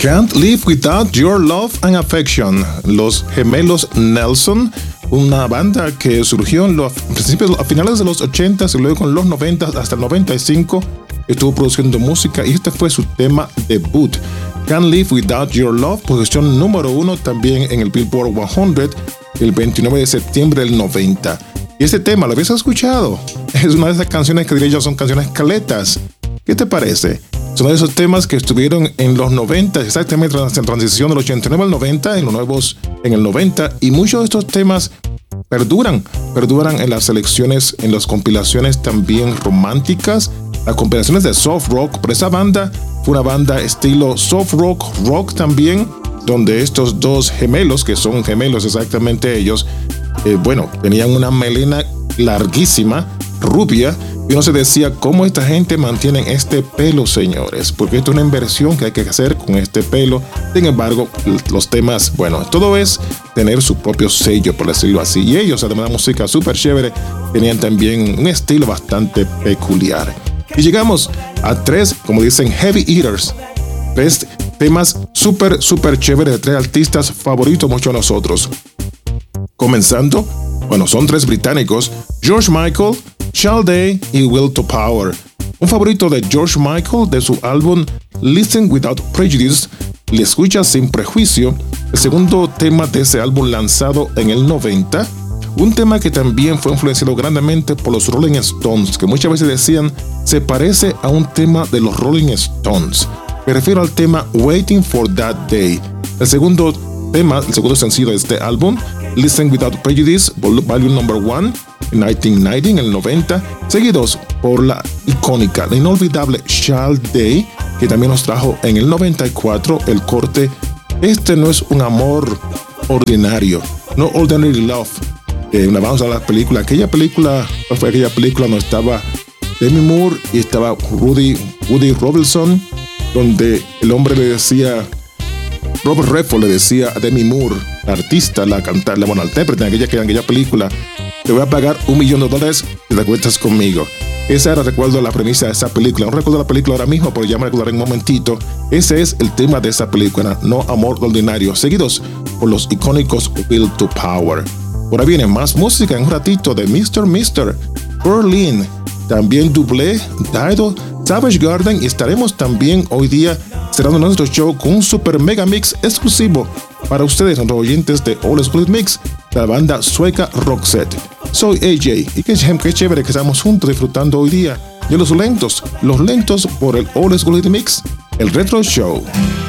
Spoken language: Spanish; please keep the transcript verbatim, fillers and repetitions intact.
Can't Live Without Your Love and Affection, los gemelos Nelson, una banda que surgió en los principios, a finales de los ochenta y luego con los noventa hasta el noventa y cinco estuvo produciendo música y este fue su tema debut. Can't Live Without Your Love, posición número uno también en el Billboard cien el veintinueve de septiembre del noventa. Y este tema, ¿lo habías escuchado? Es una de esas canciones que diría yo son canciones caletas. ¿Qué te parece? Son de esos temas que estuvieron en los noventa, exactamente en transición del ochenta y nueve al noventa, en los nuevos en el noventa, y muchos de estos temas perduran, perduran en las selecciones, en las compilaciones también románticas, las compilaciones de soft rock, pero esa banda fue una banda estilo soft rock, rock también, donde estos dos gemelos, que son gemelos exactamente ellos, eh, bueno, tenían una melena larguísima, rubia, y uno se decía, ¿cómo esta gente mantiene este pelo, señores? Porque esto es una inversión que hay que hacer con este pelo. Sin embargo, los temas, bueno, todo es tener su propio sello, por decirlo así. Y ellos, además de música súper chévere, tenían también un estilo bastante peculiar. Y llegamos a tres, como dicen, heavy eaters. Tres temas súper, súper chéveres de tres artistas favoritos muchos de nosotros. Comenzando, bueno, son tres británicos, George Michael, Sade y Will to Power. Un favorito de George Michael de su álbum Listen Without Prejudice, Le escucha sin prejuicio, el segundo tema de ese álbum lanzado en el noventa, un tema que también fue influenciado grandemente por los Rolling Stones, que muchas veces decían se parece a un tema de los Rolling Stones. Me refiero al tema Waiting for That Day. El segundo tema, el segundo sencillo de este álbum, Listen Without Prejudice, Volume Number One, en mil novecientos noventa, en el noventa, seguidos por la icónica, la inolvidable Sade, que también nos trajo en el noventa y cuatro el corte Este no es un amor ordinario, No Ordinary Love. Eh, una vamos a la película, aquella película, ¿cuál fue aquella película? No estaba Demi Moore y estaba Rudy, Woody Robinson, donde el hombre le decía, Robert Redford le decía a Demi Moore, la artista, la cantante, la bueno, intérprete en aquella, en aquella película, te voy a pagar un millón de dólares si te acuestas conmigo. Esa era, recuerdo, la premisa de esa película. No recuerdo la película ahora mismo, pero ya me recordaré en un momentito. Ese es el tema de esa película, No Amor Ordinario, seguidos por los icónicos Will to Power. Ahora viene más música en un ratito de mister mister, Berlin, también Double, Dido, Savage Garden, y estaremos también hoy día cerrando nuestro show con un super mega mix exclusivo para ustedes, los oyentes de All School Mix, de la banda sueca Roxette. Soy A J y qué, qué chévere que estamos juntos disfrutando hoy día de los lentos, los lentos por el All School Mix, el Retro Show.